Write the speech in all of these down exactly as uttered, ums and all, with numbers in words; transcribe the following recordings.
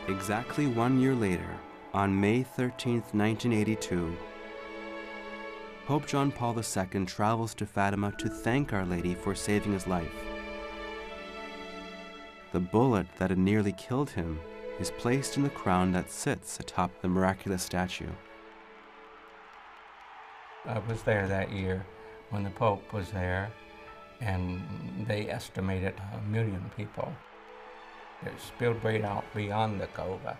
Exactly one year later, on May thirteenth, nineteen eighty-two, Pope John Paul the Second travels to Fatima to thank Our Lady for saving his life. The bullet that had nearly killed him is placed in the crown that sits atop the miraculous statue. I was there that year when the Pope was there, and they estimated a million people. It spilled right out beyond the cova.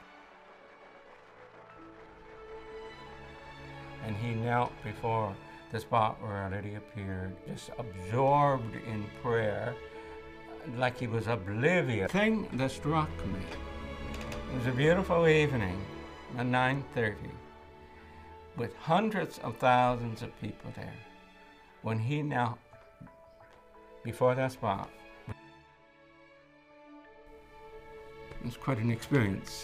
And he knelt before the spot where Our Lady appeared, just absorbed in prayer, like he was oblivious. The thing that struck me, it was a beautiful evening at nine thirty, with hundreds of thousands of people there. When he knelt before that spot, it was quite an experience.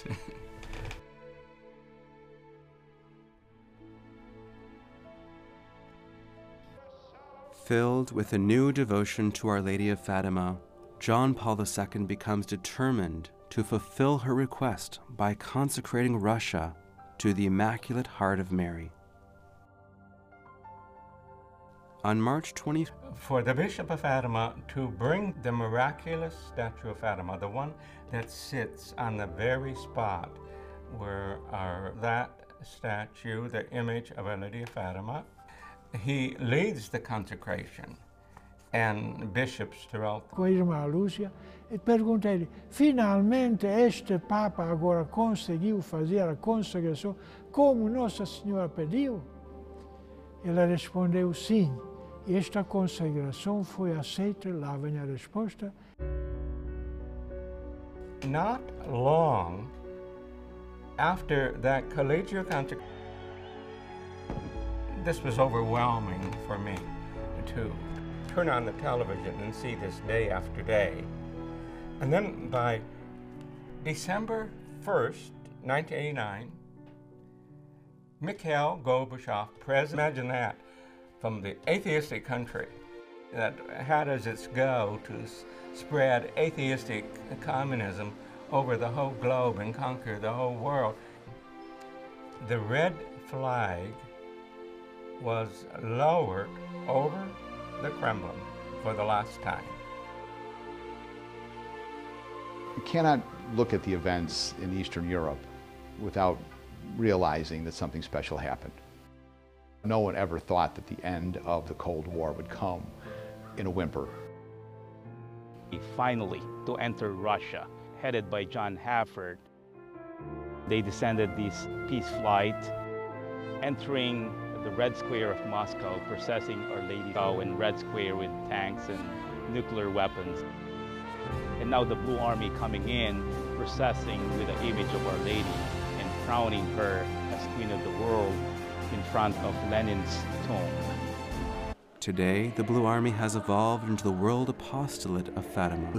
Filled with a new devotion to Our Lady of Fatima, John Paul the Second becomes determined to fulfill her request by consecrating Russia to the Immaculate Heart of Mary. On March twentieth, for the Bishop of Fatima to bring the miraculous statue of Fatima, the one that sits on the very spot where our, that statue, the image of Our Lady of Fatima, he leads the consecration, and bishops throughout. Com a irmã Lúcia, e perguntei-lhe, finalmente este Papa agora conseguiu fazer a consagração como Nossa Senhora pediu? Ela respondeu, sim, esta consagração foi aceita, lá vem a resposta. Not long after that collegial consecration, this was overwhelming for me to turn on the television and see this day after day. And then by December first, nineteen eighty-nine, Mikhail Gorbachev, president, imagine that, from the atheistic country that had as its goal to spread atheistic communism over the whole globe and conquer the whole world. The red flag was lowered over the Kremlin for the last time. You cannot look at the events in Eastern Europe without realizing that something special happened. No one ever thought that the end of the Cold War would come in a whimper. Finally, to enter Russia, headed by John Hafford, they descended this peace flight, entering the Red Square of Moscow, processing Our Lady in Red Square with tanks and nuclear weapons. And now the Blue Army coming in, processing with the image of Our Lady and crowning her as Queen of the World in front of Lenin's tomb. Today, the Blue Army has evolved into the World Apostolate of Fatima.